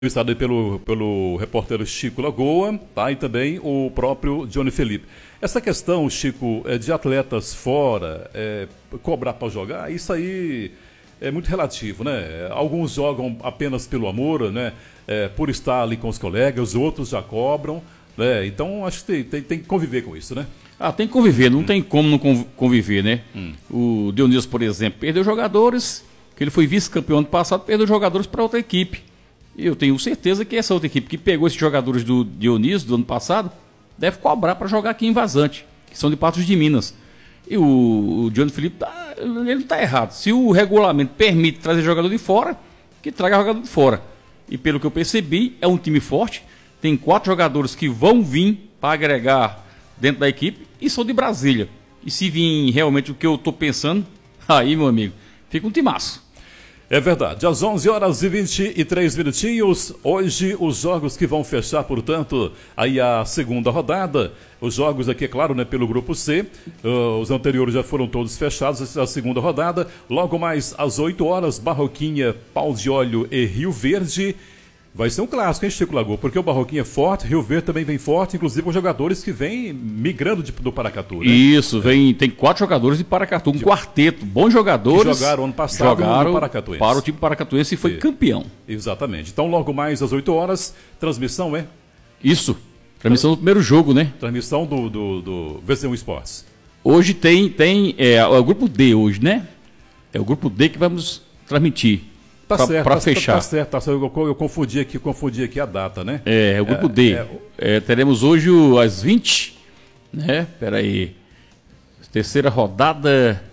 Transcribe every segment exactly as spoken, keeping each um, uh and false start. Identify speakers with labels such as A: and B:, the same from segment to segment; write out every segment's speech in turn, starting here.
A: Entrevistado aí pelo, pelo repórter Chico Lagoa, tá? E também o próprio Johnny Felipe. Essa questão, Chico, é de atletas fora, é, cobrar para jogar, isso aí é muito relativo, né? Alguns jogam apenas pelo amor, né? É, por estar ali com os colegas, outros já cobram, né? Então acho que tem, tem, tem que conviver com isso, né?
B: Ah, tem que conviver, não hum. tem como não conviver, né?
A: Hum.
B: O Dionísio, por exemplo, perdeu jogadores, que ele foi vice-campeão ano passado, perdeu jogadores para outra equipe. Eu tenho certeza que essa outra equipe que pegou esses jogadores do Dionísio do ano passado deve cobrar para jogar aqui em Vazante, que são de Patos de Minas. E o, o Johnny Felipe, tá, ele não está errado. Se o regulamento permite trazer jogador de fora, que traga jogador de fora. E pelo que eu percebi, é um time forte. Tem quatro jogadores que vão vir para agregar dentro da equipe e são de Brasília. E se vir realmente o que eu estou pensando, aí, meu amigo, fica um timaço.
A: É verdade, às onze horas e vinte e três minutinhos, hoje os jogos que vão fechar, portanto, aí a segunda rodada, os jogos aqui, é claro, né, pelo grupo C, uh, os anteriores já foram todos fechados, essa é a segunda rodada, logo mais às oito horas, Barroquinha, Pau de Óleo e Rio Verde. Vai ser um clássico, hein, Chico Lagoa? Porque o Barroquinha é forte, Rio Verde também vem forte, inclusive os jogadores que vêm migrando de, do Paracatu, né?
B: Isso, vem, tem quatro jogadores de Paracatu, um de... quarteto, bons jogadores.
A: Que jogaram ano passado
B: jogaram
A: no Paracatuense.
B: Para o time Paracatuense e foi e... campeão.
A: Exatamente. Então, logo mais às oito horas, transmissão, é?
B: Isso, transmissão do primeiro jogo, né?
A: Transmissão do, do, do V C um Esportes.
B: Hoje tem, tem é, é o grupo D hoje, né? É o grupo D que vamos transmitir.
A: Tá
B: pra,
A: certo,
B: pra
A: tá,
B: fechar.
A: Tá certo, tá certo. Eu, eu confundi aqui, confundi aqui a data, né?
B: É, é o grupo é, D. É, é, teremos hoje o, às vinte, né? Peraí. Terceira rodada.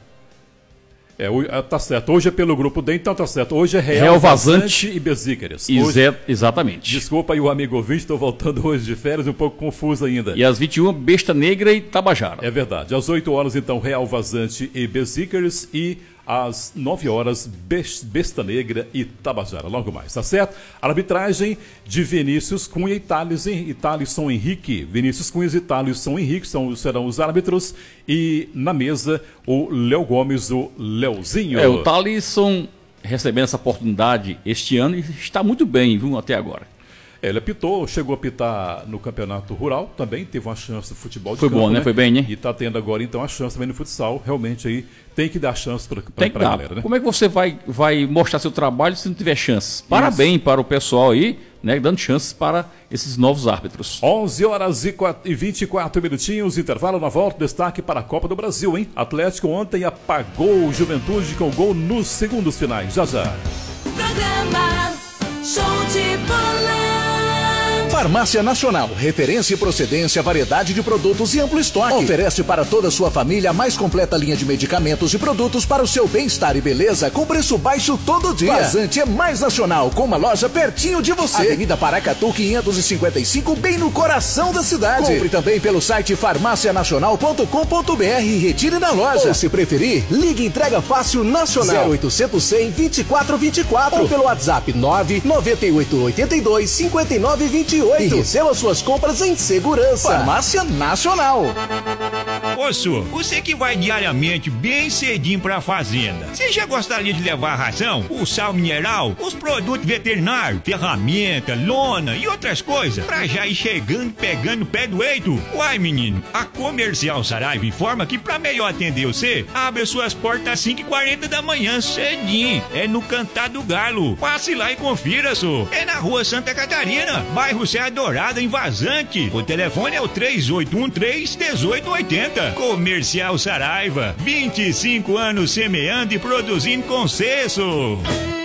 A: É, tá certo. Hoje é pelo grupo D, então tá certo. Hoje é Real,
B: Real Vazante,
A: Vazante e Besícaras.
B: Hoje... Exatamente.
A: Desculpa aí o amigo ouvinte, estou voltando hoje de férias, um pouco confuso ainda.
B: E às vinte e uma, Besta Negra e Tabajara.
A: É verdade. Às oito horas, então, Real Vazante e Besícaras e às nove horas, Besta Negra e Tabajara, logo mais, tá certo? A arbitragem de Vinícius Cunha e Thalisson Henrique. Vinícius Cunha e Thalisson Henrique são, serão os árbitros e na mesa o Léo Gomes, o Leozinho.
B: É, o Thalisson recebendo essa oportunidade este ano e está muito bem, viu, até agora.
A: Ele apitou, chegou a apitar no Campeonato Rural, também teve uma chance de futebol de
B: Foi
A: campo,
B: bom, né? Foi bem, né?
A: E está tendo agora, então, a chance também no futsal. Realmente aí tem que dar chance para a galera, né?
B: Como é que você vai, vai mostrar seu trabalho se não tiver chances? Parabéns Isso. para o pessoal aí, né? Dando chances para esses novos árbitros.
A: onze horas e vinte e quatro minutinhos, intervalo na volta, destaque para a Copa do Brasil, hein? Atlético ontem apagou o Juventude com gol nos segundos finais. Já, já.
C: Programa Show de Bola.
D: Farmácia Nacional, referência e procedência, variedade de produtos e amplo estoque. Oferece para toda a sua família a mais completa linha de medicamentos e produtos para o seu bem-estar e beleza com preço baixo todo dia. Vazante é mais nacional, com uma loja pertinho de você. Avenida Paracatu quinhentos e cinquenta e cinco, bem no coração da cidade. Compre também pelo site farmácia nacional ponto com ponto br e retire na loja. Ou se preferir, ligue Entrega Fácil Nacional zero oitocentos, cem, vinte e quatro vinte e quatro ou pelo WhatsApp nove nove oito oito dois, cinco nove dois oito. E receba suas compras em segurança. Farmácia Nacional.
E: Ô, você que vai diariamente bem cedinho pra fazenda, você já gostaria de levar a ração, o sal mineral, os produtos veterinários, ferramenta, lona e outras coisas, pra já ir chegando pegando o pé do eito? Uai, menino, a Comercial Saraiva informa que pra melhor atender você, abre suas portas às cinco e quarenta da manhã, cedinho. É no Cantar do Galo. Passe lá e confira, só. É na Rua Santa Catarina, bairro Serra Dourada, em Vazante. O telefone é o três oito um três, um oito oito zero. Comercial Saraiva, vinte e cinco anos semeando e produzindo com sucesso.